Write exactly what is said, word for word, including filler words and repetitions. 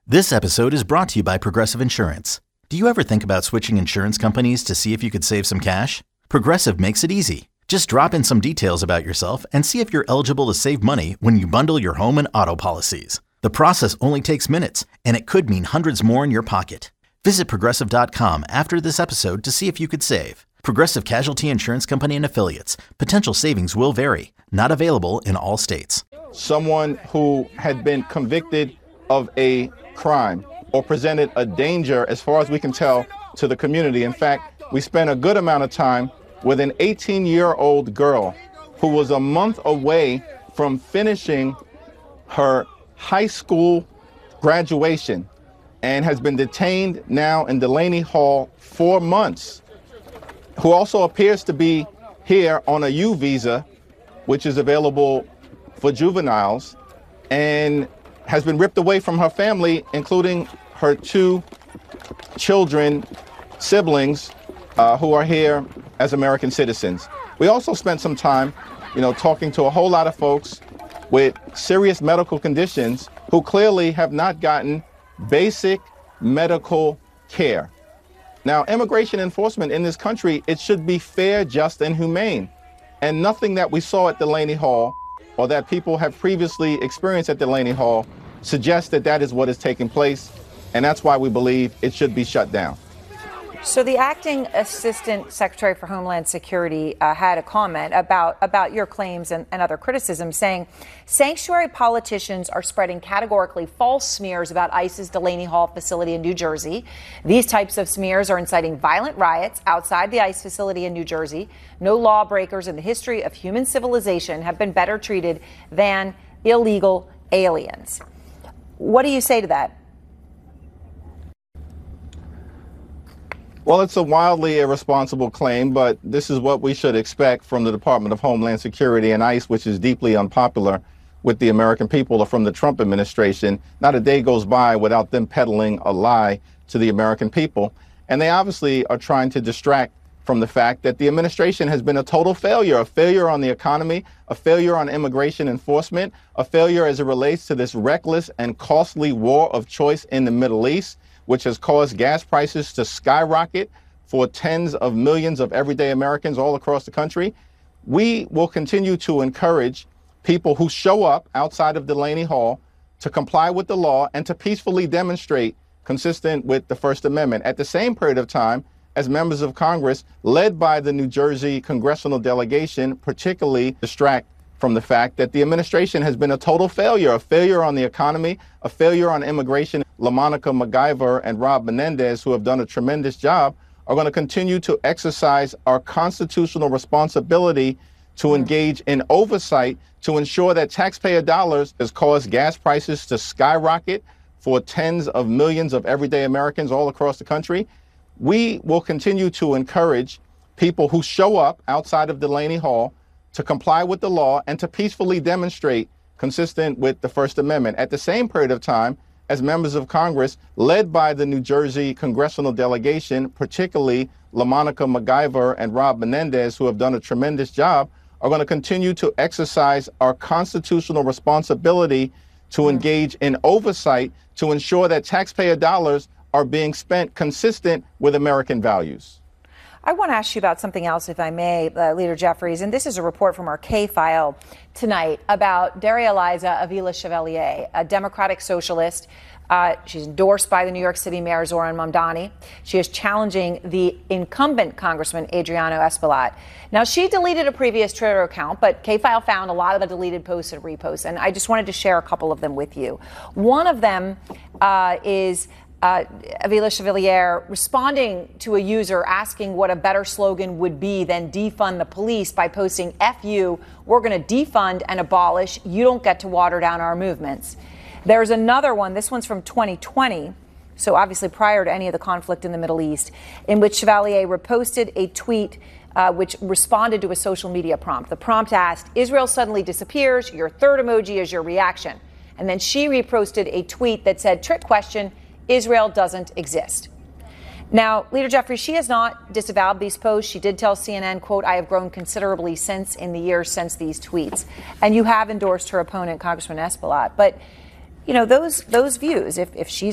This episode is brought to you by Progressive Insurance. Do you ever think about switching insurance companies to see if you could save some cash? Progressive makes it easy. Just drop in some details about yourself and see if you're eligible to save money when you bundle your home and auto policies. The process only takes minutes, and it could mean hundreds more in your pocket. Visit Progressive dot com after this episode to see if you could save. Progressive Casualty Insurance Company and Affiliates. Potential savings will vary. Not available in all states. Someone who had been convicted of a crime or presented a danger, as far as we can tell, to the community. In fact, we spent a good amount of time with an eighteen-year-old girl who was a month away from finishing her high school graduation and has been detained now in Delaney Hall for months, who also appears to be here on a U visa, which is available for juveniles, and has been ripped away from her family, including her two children, siblings, uh, who are here as American citizens. We also spent some time, you know, talking to a whole lot of folks with serious medical conditions who clearly have not gotten basic medical care. Now, immigration enforcement in this country, it should be fair, just, and humane. And nothing that we saw at Delaney Hall or that people have previously experienced at Delaney Hall suggests that that is what is taking place, and that's why we believe it should be shut down. So the acting assistant secretary for Homeland Security uh, had a comment about, about your claims and, and other criticisms, saying sanctuary politicians are spreading categorically false smears about ICE's Delaney Hall facility in New Jersey. These types of smears are inciting violent riots outside the ICE facility in New Jersey. No lawbreakers in the history of human civilization have been better treated than illegal aliens. What do you say to that? Well, it's a wildly irresponsible claim, but this is what we should expect from the Department of Homeland Security and ICE, which is deeply unpopular with the American people, or from the Trump administration. Not a day goes by without them peddling a lie to the American people. And they obviously are trying to distract from the fact that the administration has been a total failure, a failure on the economy, a failure on immigration enforcement, a failure as it relates to this reckless and costly war of choice in the Middle East, which has caused gas prices to skyrocket for tens of millions of everyday Americans all across the country. We will continue to encourage people who show up outside of Delaney Hall to comply with the law and to peacefully demonstrate consistent with the First Amendment. At the same period of time, as members of Congress, led by the New Jersey congressional delegation, particularly distract from the fact that the administration has been a total failure, a failure on the economy, a failure on immigration. LaMonica MacGyver and Rob Menendez, who have done a tremendous job, are going to continue to exercise our constitutional responsibility to engage in oversight to ensure that taxpayer dollars has caused gas prices to skyrocket for tens of millions of everyday Americans all across the country. We will continue to encourage people who show up outside of Delaney Hall to comply with the law and to peacefully demonstrate consistent with the First Amendment. At the same period of time, as members of Congress, led by the New Jersey congressional delegation, particularly LaMonica MacGyver and Rob Menendez, who have done a tremendous job, are going to continue to exercise our constitutional responsibility to engage in oversight to ensure that taxpayer dollars are being spent consistent with American values. I want to ask you about something else, if I may, uh, Leader Jeffries, and this is a report from our K-File tonight about Daria Eliza Avila Chevalier, a Democratic socialist. Uh, she's endorsed by the New York City Mayor Zoran Mamdani. She is challenging the incumbent Congressman Adriano Espaillat. Now, she deleted a previous Twitter account, but K-File found a lot of the deleted posts and reposts, and I just wanted to share a couple of them with you. One of them uh, is Uh, Avila Chevalier responding to a user asking what a better slogan would be than defund the police by posting, F you, we're going to defund and abolish. You don't get to water down our movements. There's another one. This one's from twenty twenty. So obviously prior to any of the conflict in the Middle East, in which Chevalier reposted a tweet uh, which responded to a social media prompt. The prompt asked, Israel suddenly disappears. Your third emoji is your reaction. And then she reposted a tweet that said, trick question, Israel doesn't exist. Now, Leader Jeffries, she has not disavowed these posts. She did tell C N N, quote, I have grown considerably since in the years since these tweets. And you have endorsed her opponent, Congressman Espaillat. But, you know, those those views, if, if she's